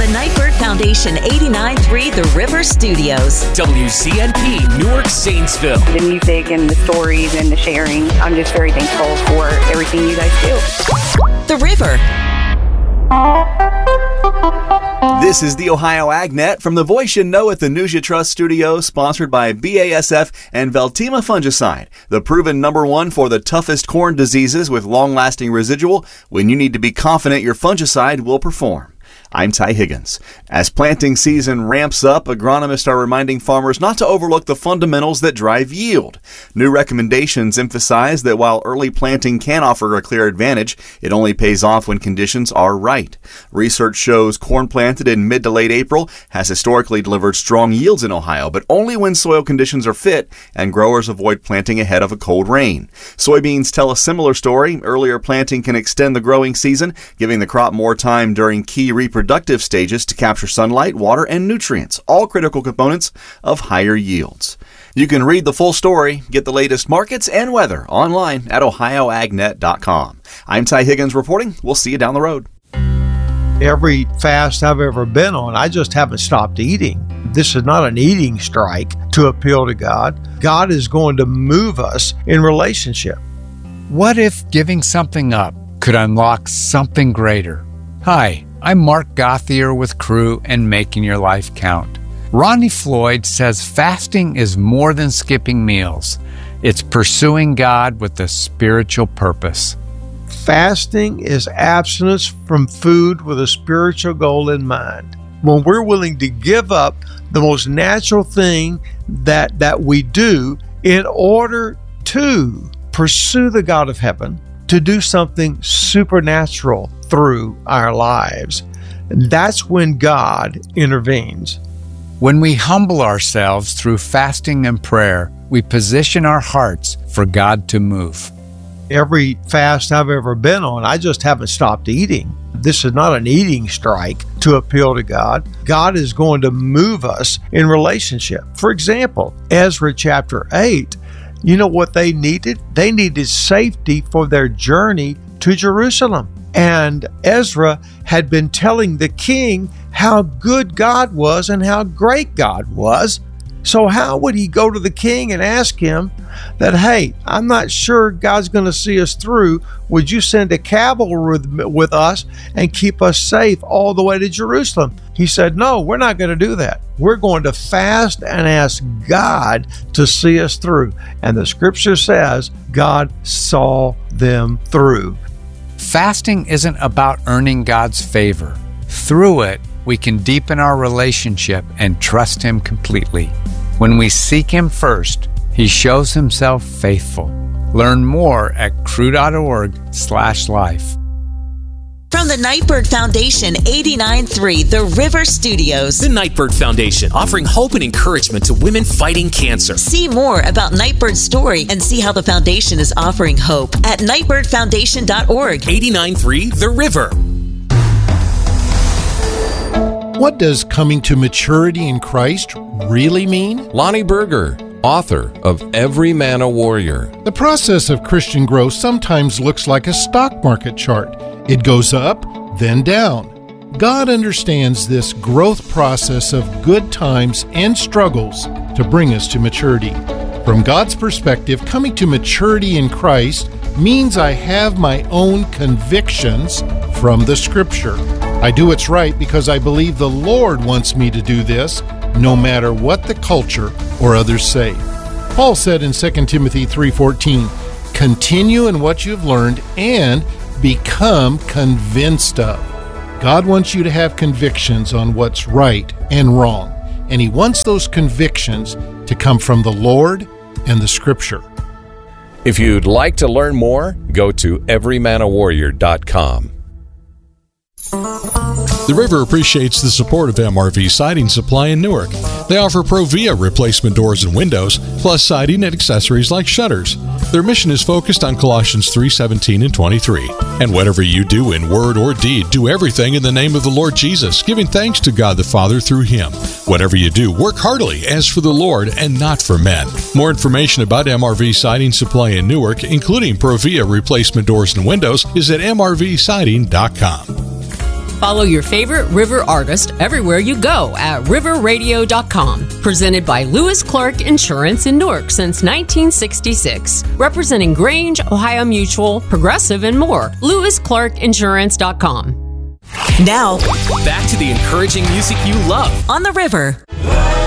Nightbird Foundation 89.3 The River Studios. WCNP, Newark, Zanesville. The music and the stories and the sharing. I'm just very thankful for everything you guys do. The River. This is the Ohio AgNet from the voice you know at the News You Trust studio, sponsored by BASF and Veltima Fungicide, the proven #1 for the toughest corn diseases with long-lasting residual when you need to be confident your fungicide will perform. I'm Ty Higgins. As planting season ramps up, agronomists are reminding farmers not to overlook the fundamentals that drive yield. New recommendations emphasize that while early planting can offer a clear advantage, it only pays off when conditions are right. Research shows corn planted in mid to late April has historically delivered strong yields in Ohio, but only when soil conditions are fit and growers avoid planting ahead of a cold rain. Soybeans tell a similar story. Earlier planting can extend the growing season, giving the crop more time during key reproductive stages to capture sunlight, water, and nutrients, all critical components of higher yields. You can read the full story, get the latest markets and weather online at ohioagnet.com. I'm Ty Higgins reporting. We'll see you down the road. Every fast I've ever been on, I just haven't stopped eating. This is not an eating strike to appeal to God. God is going to move us in relationship. What if giving something up could unlock something greater? Hi, I'm Mark Gothier with Crew and Making Your Life Count. Ronnie Floyd says fasting is more than skipping meals. It's pursuing God with a spiritual purpose. Fasting is abstinence from food with a spiritual goal in mind. When we're willing to give up the most natural thing that we do in order to pursue the God of heaven, to do something supernatural through our lives, that's when God intervenes. When we humble ourselves through fasting and prayer, we position our hearts for God to move. Every fast I've ever been on, I just haven't stopped eating. This is not an eating strike to appeal to God. God is going to move us in relationship. For example, Ezra chapter 8, you know what they needed? They needed safety for their journey to Jerusalem. And Ezra had been telling the king how good God was and how great God was. So how would he go to the king and ask him that, hey, I'm not sure God's going to see us through. Would you send a cavalry with us and keep us safe all the way to Jerusalem? He said, no, we're not going to do that. We're going to fast and ask God to see us through. And the scripture says God saw them through. Fasting isn't about earning God's favor. Through it, we can deepen our relationship and trust Him completely. When we seek Him first, He shows Himself faithful. Learn more at crew.org/life. From the Nightbird Foundation 89.3 The River Studios. The Nightbird Foundation, offering hope and encouragement to women fighting cancer. See more about Nightbird's story and see how the foundation is offering hope at nightbirdfoundation.org. 89.3 The River. What does coming to maturity in Christ really mean? Lonnie Berger, author of Every Man a Warrior. The process of Christian growth sometimes looks like a stock market chart. It goes up, then down. God understands this growth process of good times and struggles to bring us to maturity. From God's perspective, coming to maturity in Christ means I have my own convictions from the Scripture. I do what's right because I believe the Lord wants me to do this, no matter what the culture or others say. Paul said in 2 Timothy 3:14, continue in what you've learned and become convinced of. God wants you to have convictions on what's right and wrong, and He wants those convictions to come from the Lord and the Scripture. If you'd like to learn more, go to everymanawarrior.com. The River appreciates the support of MRV Siding Supply in Newark. They offer Provia replacement doors and windows, plus siding and accessories like shutters. Their mission is focused on Colossians 3:17 and 23. And whatever you do in word or deed, do everything in the name of the Lord Jesus, giving thanks to God the Father through Him. Whatever you do, work heartily as for the Lord and not for men. More information about MRV Siding Supply in Newark, including Provia replacement doors and windows, is at mrvsiding.com. Follow your favorite river artist everywhere you go at riverradio.com. Presented by Lewis Clark Insurance in Newark since 1966. Representing Grange, Ohio Mutual, Progressive, and more. LewisClarkInsurance.com. Now, back to the encouraging music you love on the river.